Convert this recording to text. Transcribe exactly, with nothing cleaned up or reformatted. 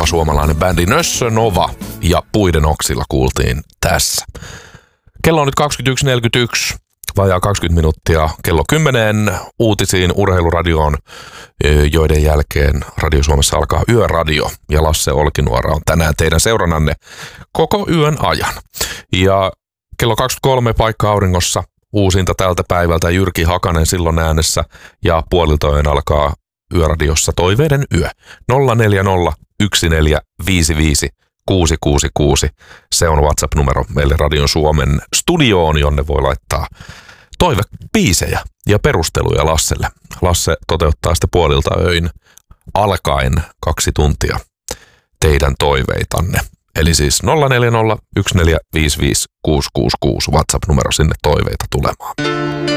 suomalainen bändi Nössö Nova ja Puiden oksilla kuultiin tässä. Kello on nyt kaksikymmentäyksi neljäkymmentäyksi, vajaa kaksikymmentä minuuttia kello kymmeneen uutisiin urheiluradioon, joiden jälkeen Radio Suomessa alkaa Yöradio ja Lasse Olkinuora on tänään teidän seurannanne koko yön ajan. Ja kello kaksikymmentäkolme paikka auringossa uusinta tältä päivältä Jyrki Hakanen silloin äänessä ja puoliltojen alkaa Yöradiossa Toiveiden yö. nolla neljä nolla yksi neljä viisi viisi kuusi kuusi kuusi. Se on WhatsApp-numero meille Radion Suomen studioon, jonne voi laittaa toivebiisejä ja perusteluja Lasselle. Lasse toteuttaa sitten puolilta öin alkaen kaksi tuntia teidän toiveitanne. Eli siis nolla neljä nolla yksi neljä viisi viisi kuusi kuusi kuusi WhatsApp-numero sinne toiveita tulemaan.